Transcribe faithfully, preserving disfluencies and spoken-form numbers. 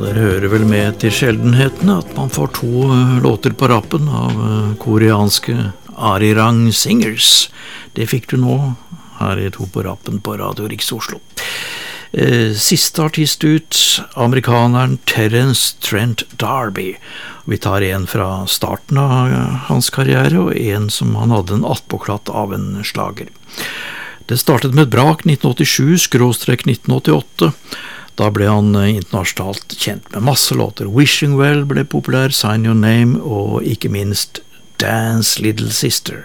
dere hører vel med til sjeldenhetene at man får to uh, låter på rappen av uh, koreanske Arirang Singers. Det fikk du nå her i To på rappen på Radio Riks Oslo. Uh, siste artist ut, amerikaneren Terence Trent D'Arby. Vi tar en fra starten av hans karriere, og en som han hadde en attpåklatt av en slager. Det startet med et brak nitten åttisju skråstrek nitten åttiåtte. Da ble han internasjonalt kjent med masse låter. Wishing Well ble populær, Sign Your Name, og ikke minst Dance Little Sister.